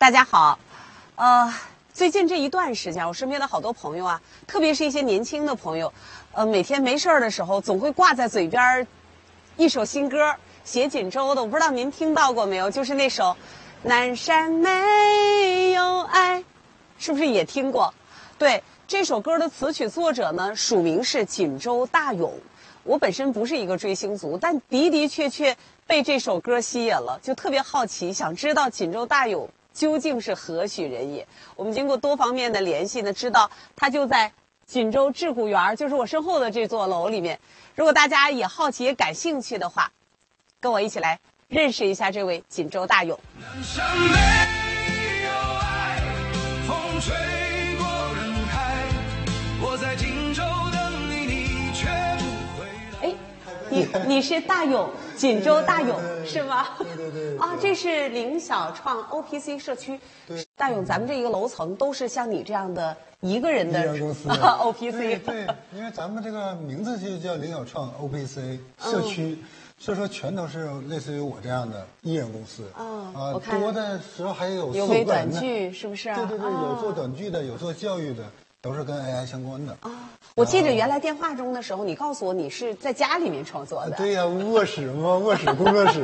大家好，最近这一段时间，我身边的好多朋友啊，特别是一些年轻的朋友，每天没事儿的时候，总会挂在嘴边一首新歌，写锦州的，我不知道您听到过没有？就是那首《南山没有爱》，是不是也听过？对，这首歌的词曲作者呢，署名是锦州大勇。我本身不是一个追星族，但的的确确被这首歌吸引了，就特别好奇，想知道锦州大勇究竟是何许人也。我们经过多方面的联系呢，知道他就在锦州智谷园，就是我身后的这座楼里面。如果大家也好奇也感兴趣的话，跟我一起来认识一下这位锦州大勇。 南山没有爱，风吹过人海，我在锦州等你，你却不回来。 你是大勇，锦州大勇是吗？ 对。 啊，这是凌小创 OPC 社区。 对， 大勇，咱们这一个楼层都是像你这样的一个人的公司 OPC。 对，因为咱们这个名字就叫凌小创 OPC 社区，所以说全都是类似于我这样的艺人公司。 我看多的时候还有有微短剧，是不是？ 对，有做短剧的，有做教育的，都是跟 AI 相关的。 我记着原来电话中的时候，你告诉我你是在家里面创作的。 对呀，卧室嘛，卧室工作室。